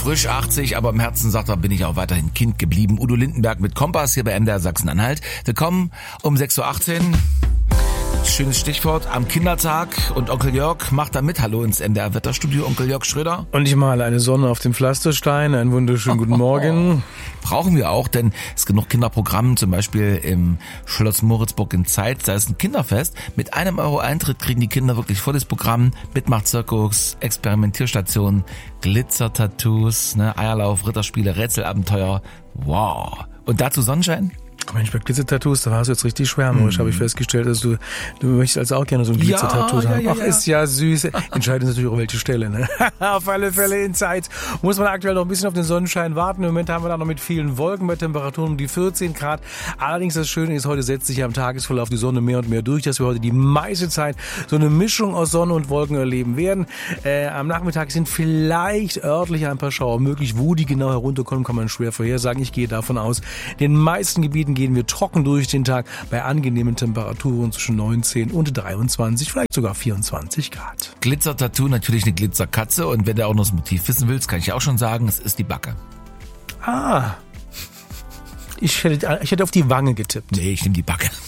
Frisch 80, aber im Herzen, sagt er, bin ich auch weiterhin Kind geblieben. Udo Lindenberg mit Kompass hier bei MDR Sachsen-Anhalt. Willkommen um 6.18 Uhr. Schönes Stichwort, am Kindertag, und Onkel Jörg macht da mit. Hallo ins MDR Wetterstudio, Onkel Jörg Schröder. Und ich male eine Sonne auf dem Pflasterstein. Einen wunderschönen guten Morgen. Brauchen wir auch, denn es gibt genug Kinderprogramme, zum Beispiel im Schloss Moritzburg in Zeitz. Da ist ein Kinderfest. Mit €1 Eintritt kriegen die Kinder wirklich volles Programm. Mitmachzirkus, Experimentierstation, Glitzer-Tattoos, Eierlauf, Ritterspiele, Rätselabenteuer. Wow. Und dazu Sonnenschein? Mensch, bei Glitzer-Tattoos, da warst du jetzt richtig schwärmerisch, habe ich festgestellt, dass du möchtest also auch gerne so ein Glitzer-Tattoo haben. Ja. Ach, ist ja süß. Entscheidend ist natürlich auch welche Stelle, ne? Auf alle Fälle in Zeit. Muss man aktuell noch ein bisschen auf den Sonnenschein warten. Im Moment haben wir da noch mit vielen Wolken bei Temperaturen um die 14 Grad. Allerdings das Schöne ist, heute setzt sich am Tagesverlauf die Sonne mehr und mehr durch, dass wir heute die meiste Zeit so eine Mischung aus Sonne und Wolken erleben werden. Am Nachmittag sind vielleicht örtlich ein paar Schauer möglich. Wo die genau herunterkommen, kann man schwer vorhersagen. Ich gehe davon aus, in den meisten Gebieten gehen wir trocken durch den Tag bei angenehmen Temperaturen zwischen 19 und 23, vielleicht sogar 24 Grad. Glitzer-Tattoo, natürlich eine Glitzerkatze, und wenn du auch noch das Motiv wissen willst, kann ich auch schon sagen, es ist die Backe. Ich hätte auf die Wange getippt. Nee, ich nehme die Backe.